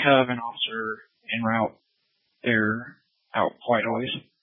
have an officer en route there out quite always.